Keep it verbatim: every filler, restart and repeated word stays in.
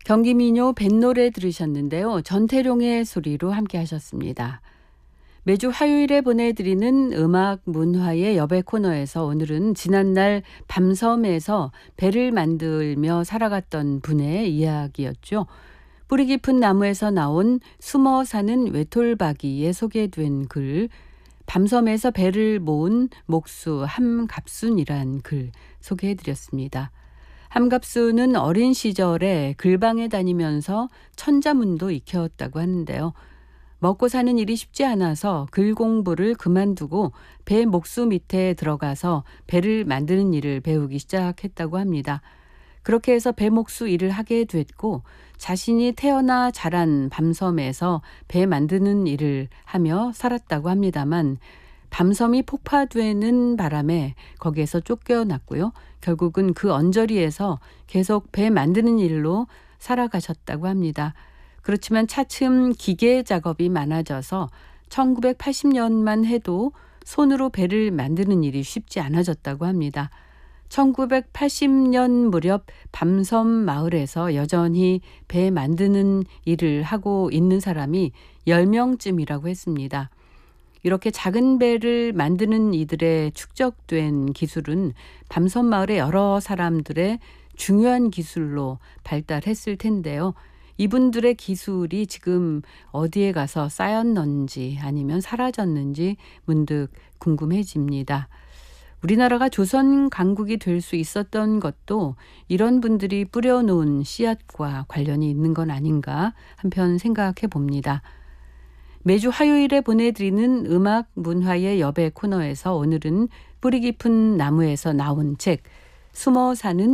경기민요 뱃노래 들으셨는데요. 전태룡의 소리로 함께 하셨습니다. 매주 화요일에 보내드리는 음악 문화의 여배 코너에서 오늘은 지난날 밤섬에서 배를 만들며 살아갔던 분의 이야기였죠. 뿌리 깊은 나무에서 나온 숨어 사는 외톨박이에 소개된 글, 밤섬에서 배를 모은 목수 함갑순이란 글 소개해드렸습니다. 함갑순은 어린 시절에 글방에 다니면서 천자문도 익혔다고 하는데요. 먹고 사는 일이 쉽지 않아서 글 공부를 그만두고 배 목수 밑에 들어가서 배를 만드는 일을 배우기 시작했다고 합니다. 그렇게 해서 배 목수 일을 하게 됐고 자신이 태어나 자란 밤섬에서 배 만드는 일을 하며 살았다고 합니다만 밤섬이 폭파되는 바람에 거기에서 쫓겨났고요. 결국은 그 언저리에서 계속 배 만드는 일로 살아가셨다고 합니다. 그렇지만 차츰 기계 작업이 많아져서 천구백팔십 년만 해도 손으로 배를 만드는 일이 쉽지 않아졌다고 합니다. 천구백팔십 년 무렵 밤섬 마을에서 여전히 배 만드는 일을 하고 있는 사람이 열 명쯤이라고 했습니다. 이렇게 작은 배를 만드는 이들의 축적된 기술은 밤섬 마을의 여러 사람들의 중요한 기술로 발달했을 텐데요. 이분들의 기술이 지금 어디에 가서 쌓였는지 아니면 사라졌는지 문득 궁금해집니다. 우리나라가 조선 강국이 될 수 있었던 것도 이런 분들이 뿌려놓은 씨앗과 관련이 있는 건 아닌가 한편 생각해 봅니다. 매주 화요일에 보내드리는 음악 문화의 여배 코너에서 오늘은 뿌리 깊은 나무에서 나온 책 숨어 사는